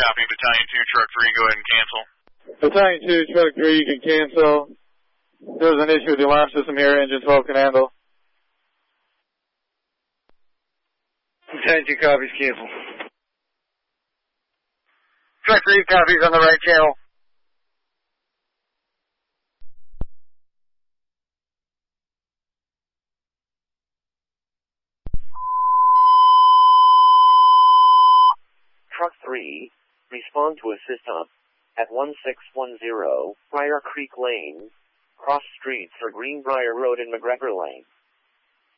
copy. Battalion 2, Truck 3, go ahead and cancel. Battalion 2, Truck 3, you can cancel. There's an issue with the alarm system here, engine 12 can handle. Battalion 2 copies, cancel. Truck 3 copies on the right channel. Truck 3, respond to assist up at 1610 Briar Creek Lane, cross streets for Greenbrier Road and McGregor Lane.